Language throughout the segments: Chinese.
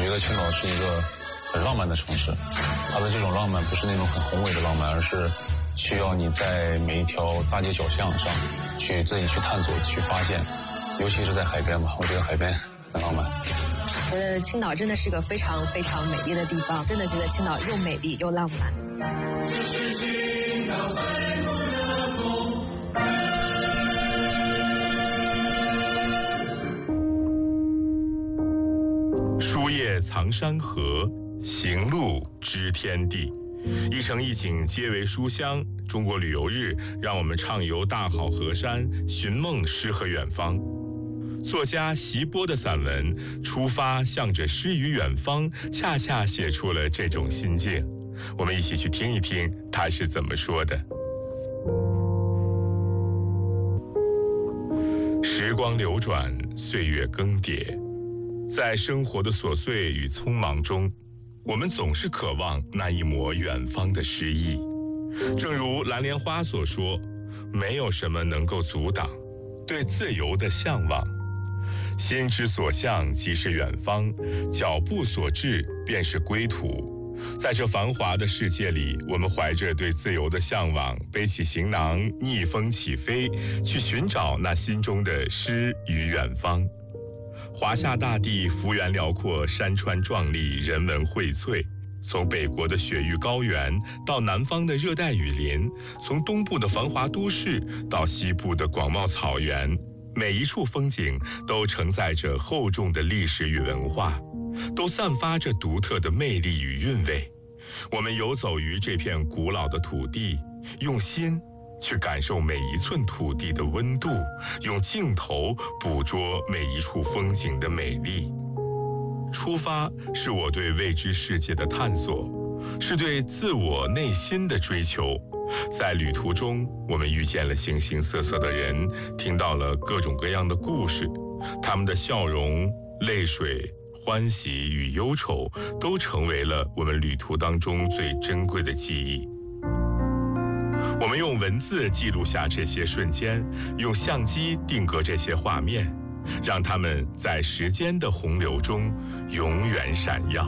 觉得青岛是一个很浪漫的城市，它的这种浪漫不是那种很宏伟的浪漫，而是需要你在每一条大街小巷上去自己去探索、去发现，尤其是在海边吧，我觉得海边很浪漫。 觉得青岛真的是个非常非常美丽的地方，真的觉得青岛又美丽又浪漫。这是青岛最后的梦。 书叶藏山河，行路知天地。一城一景皆为书香。中国旅游日让我们畅游大好河山，寻梦诗和远方。作家席波的散文《出发，向着诗与远方》恰恰写出了这种心境。我们一起去听一听他是怎么说的。时光流转，岁月更迭，在生活的琐碎与匆忙中，我们总是渴望那一抹远方的诗意。正如蓝莲花所说，没有什么能够阻挡对自由的向往。心之所向即是远方，脚步所至便是归途。在这繁华的世界里，我们怀着对自由的向往，背起行囊，逆风起飞，去寻找那心中的诗与远方。华夏大地幅员辽阔，山川壮丽，人文荟萃。从北国的雪域高原到南方的热带雨林，从东部的繁华都市到西部的广袤草原，每一处风景都承载着厚重的历史与文化，都散发着独特的魅力与韵味。我们游走于这片古老的土地，用心去感受每一寸土地的温度，用镜头捕捉每一处风景的美丽。出发是我对未知世界的探索，是对自我内心的追求。在旅途中，我们遇见了形形色色的人，听到了各种各样的故事，他们的笑容、泪水、欢喜与忧愁，都成为了我们旅途当中最珍贵的记忆。我们用文字记录下这些瞬间，用相机定格这些画面，让他们在时间的洪流中永远闪耀。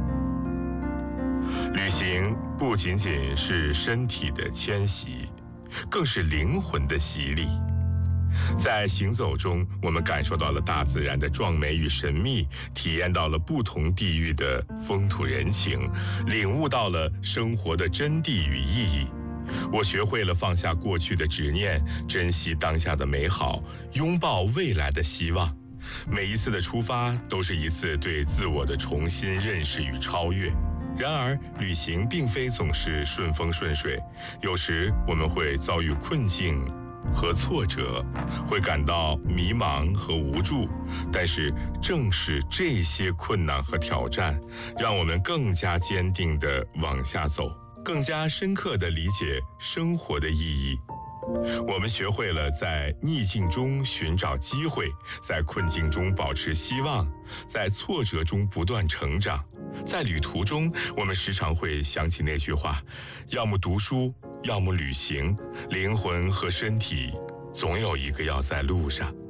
旅行不仅仅是身体的迁徙，更是灵魂的洗礼。在行走中，我们感受到了大自然的壮美与神秘，体验到了不同地域的风土人情，领悟到了生活的真谛与意义。我学会了放下过去的执念，珍惜当下的美好，拥抱未来的希望。每一次的出发都是一次对自我的重新认识与超越。然而，旅行并非总是顺风顺水，有时我们会遭遇困境和挫折，会感到迷茫和无助。但是，正是这些困难和挑战，让我们更加坚定地往下走，更加深刻地理解生活的意义。我们学会了在逆境中寻找机会，在困境中保持希望，在挫折中不断成长。在旅途中，我们时常会想起那句话：要么读书，要么旅行，灵魂和身体总有一个要在路上。